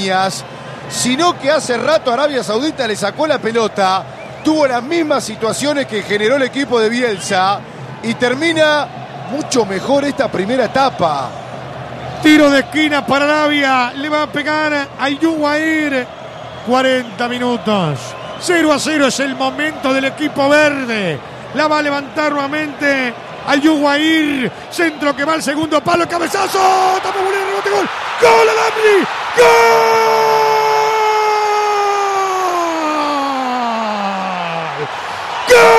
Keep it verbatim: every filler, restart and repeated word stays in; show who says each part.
Speaker 1: líneas, sino que hace rato Arabia Saudita le sacó la pelota, tuvo las mismas situaciones que generó el equipo de Bielsa y termina mucho mejor esta primera etapa.
Speaker 2: Tiro de esquina para Arabia, le va a pegar a Yuguair. cuarenta minutos, cero a cero es el momento del equipo verde. La va a levantar nuevamente a Yuguair, centro que va al segundo palo, cabezazo, tapa Bolívar, rebote, gol, gol Adamri, gol, gol.